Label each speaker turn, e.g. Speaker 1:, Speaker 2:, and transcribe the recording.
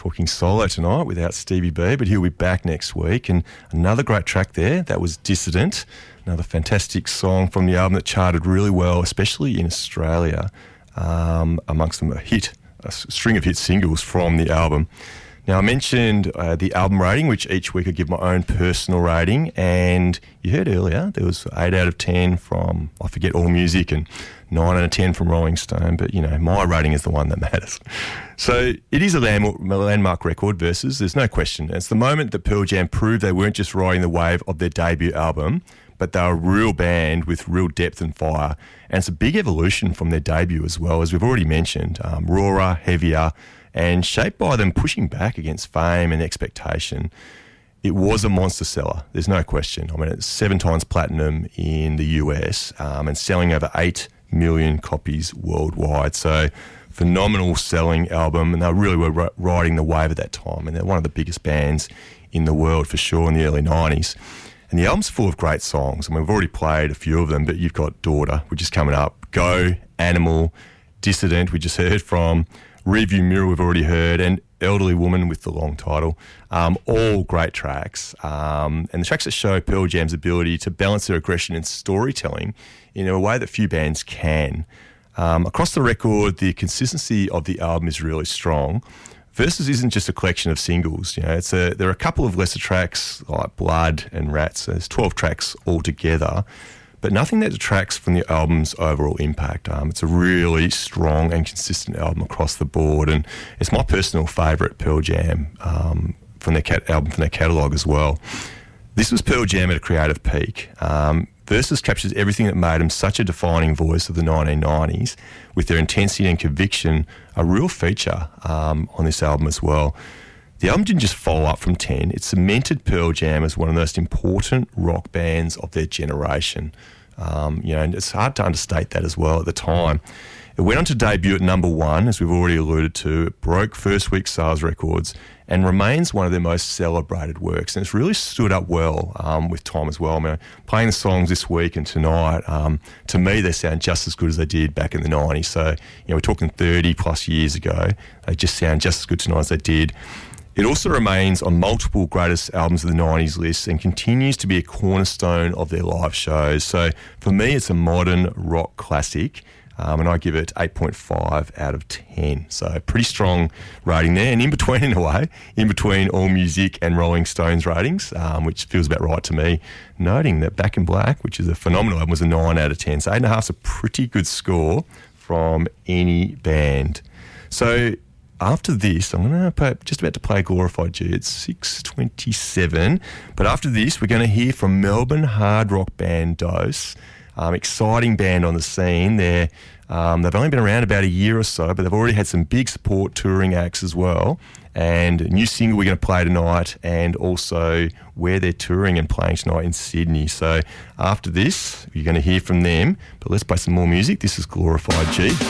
Speaker 1: talking solo tonight without Stevie B, but he'll be back next week. And another great track there, that was Dissident, another fantastic song from the album that charted really well, especially in Australia, amongst them a string of hit singles from the album. Now, I mentioned the album rating, which each week I give my own personal rating, and you heard earlier there was 8 out of 10 from, I forget, AllMusic, and 9 out of 10 from Rolling Stone, but, you know, my rating is the one that matters. So it is a landmark record, Versus, there's no question. It's the moment that Pearl Jam proved they weren't just riding the wave of their debut album, but they're a real band with real depth and fire, and it's a big evolution from their debut as well, as we've already mentioned, rawer, heavier, and shaped by them pushing back against fame and expectation. It was a monster seller, there's no question. I mean, it's 7 times platinum in the US and selling over 8 million copies worldwide. So phenomenal selling album, and they really were riding the wave at that time, and they're one of the biggest bands in the world for sure in the early 90s. And the album's full of great songs. I mean, we've already played a few of them, but you've got Daughter, which is coming up, Go, Animal, Dissident, we just heard from, Rearview Mirror we've already heard, and Elderly Woman with the long title. All great tracks. And the tracks that show Pearl Jam's ability to balance their aggression and storytelling in a way that few bands can. Across the record, the consistency of the album is really strong. Versus isn't just a collection of singles. You know, there are a couple of lesser tracks like Blood and Rats. There's 12 tracks altogether, but nothing that detracts from the album's overall impact. It's a really strong and consistent album across the board, and it's my personal favourite Pearl Jam from their catalogue as well. This was Pearl Jam at a creative peak. Versus captures everything that made them such a defining voice of the 1990s, with their intensity and conviction, a real feature on this album as well. The album didn't just follow up from 10, it cemented Pearl Jam as one of the most important rock bands of their generation. And it's hard to understate that as well at the time. It went on to debut at number 1, as we've already alluded to. It broke first week sales records and remains one of their most celebrated works. And it's really stood up well with time as well. I mean, playing the songs this week and tonight, to me, they sound just as good as they did back in the 90s. So, we're talking 30 plus years ago. They just sound just as good tonight as they did. It also remains on multiple greatest albums of the 90s lists and continues to be a cornerstone of their live shows. So for me, it's a modern rock classic, and I give it 8.5 out of 10. So pretty strong rating there. And in between AllMusic and Rolling Stones ratings, which feels about right to me, noting that Back in Black, which is a phenomenal album, was a 9 out of 10. So 8.5 is a pretty good score from any band. So after this, I'm just about to play Glorified G. It's 6:27. But after this, we're going to hear from Melbourne hard rock band Dose. Exciting band on the scene. They've only been around about a year or so, but they've already had some big support touring acts as well. And a new single we're going to play tonight, and also where they're touring and playing tonight in Sydney. So after this, you're going to hear from them. But let's play some more music. This is Glorified G.